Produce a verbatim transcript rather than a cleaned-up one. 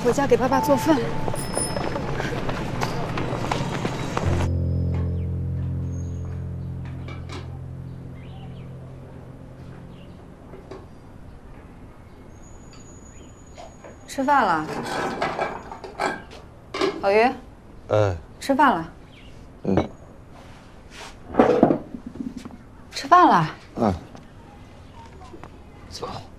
回家给爸爸做饭。吃饭了，老于。 哎。 吃饭了。 嗯。 吃饭了。 嗯。走。